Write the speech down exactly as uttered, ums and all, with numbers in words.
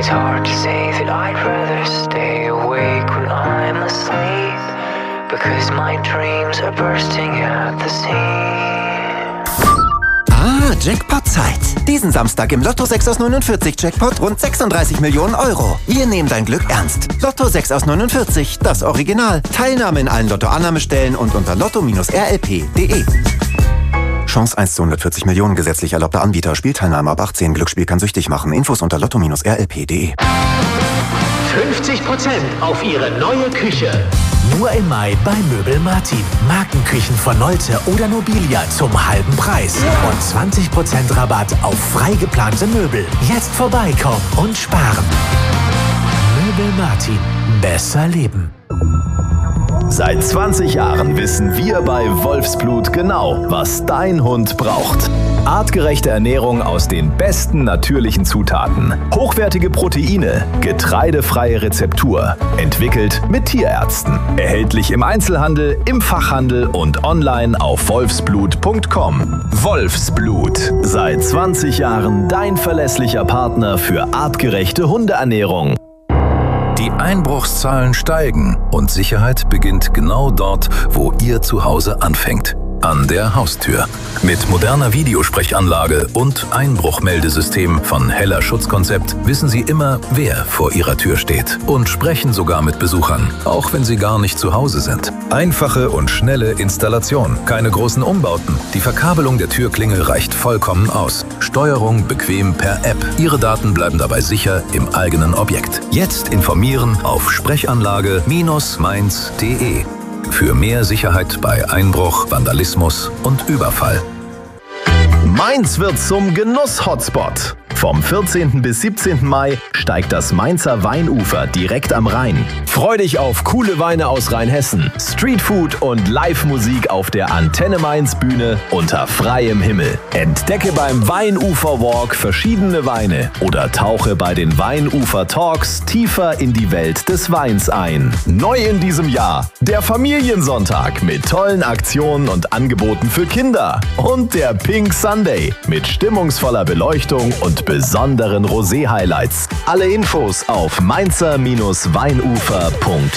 It's hard to say that I'd rather stay awake when I'm asleep, because my dreams are bursting at the seams. Ah, Jackpot-Zeit. Diesen Samstag im Lotto sechs aus neunundvierzig Jackpot rund sechsunddreißig Millionen Euro. Wir nehmen dein Glück ernst. Lotto sechs aus neunundvierzig, das Original. Teilnahme in allen Lotto-Annahmestellen und unter lotto Bindestrich r l p punkt d e. Chance eins zu hundertvierzig Millionen, gesetzlich erlaubter Anbieter. Spielteilnahme ab achtzehn. Glücksspiel kann süchtig machen. Infos unter lotto Bindestrich r l p punkt d e. fünfzig Prozent auf Ihre neue Küche. Nur im Mai bei Möbel Martin. Markenküchen von Nolte oder Nobilia zum halben Preis. Und zwanzig Prozent Rabatt auf frei geplante Möbel. Jetzt vorbeikommen und sparen. Möbel Martin. Besser leben. Seit zwanzig Jahren wissen wir bei Wolfsblut genau, was dein Hund braucht. Artgerechte Ernährung aus den besten natürlichen Zutaten. Hochwertige Proteine, getreidefreie Rezeptur. Entwickelt mit Tierärzten. Erhältlich im Einzelhandel, im Fachhandel und online auf wolfsblut punkt com. Wolfsblut. Seit zwanzig Jahren dein verlässlicher Partner für artgerechte Hundeernährung. Die Einbruchszahlen steigen und Sicherheit beginnt genau dort, wo ihr Zuhause anfängt. An der Haustür. Mit moderner Videosprechanlage und Einbruchmeldesystem von Heller Schutzkonzept wissen Sie immer, wer vor Ihrer Tür steht und sprechen sogar mit Besuchern, auch wenn Sie gar nicht zu Hause sind. Einfache und schnelle Installation, keine großen Umbauten. Die Verkabelung der Türklingel reicht vollkommen aus. Steuerung bequem per App. Ihre Daten bleiben dabei sicher im eigenen Objekt. Jetzt informieren auf Sprechanlage Mainz punkt d e. Für mehr Sicherheit bei Einbruch, Vandalismus und Überfall. Mainz wird zum Genuss-Hotspot. Vom vierzehnten bis siebzehnten Mai steigt das Mainzer Weinufer direkt am Rhein. Freu dich auf coole Weine aus Rheinhessen, Streetfood und Live-Musik auf der Antenne Mainz Bühne unter freiem Himmel. Entdecke beim Weinufer Walk verschiedene Weine oder tauche bei den Weinufer Talks tiefer in die Welt des Weins ein. Neu in diesem Jahr der Familiensonntag mit tollen Aktionen und Angeboten für Kinder und der Pink Sunday mit stimmungsvoller Beleuchtung und besonderen Rosé-Highlights. Alle Infos auf mainzer Weinufer punkt